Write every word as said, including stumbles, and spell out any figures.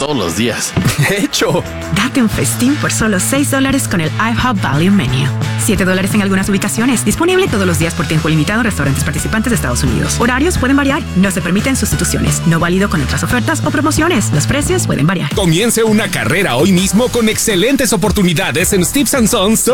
todos los días. ¡Hecho! Date un festín por solo seis dólares con el IHOP Value Menu. siete dólares en algunas ubicaciones. Disponible todos los días por tiempo limitado en restaurantes participantes de Estados Unidos. Horarios pueden variar. No se permiten sustituciones. No válido con otras ofertas o promociones. Los precios pueden variar. Comience una carrera hoy mismo con excelentes oportunidades en Steve and Sons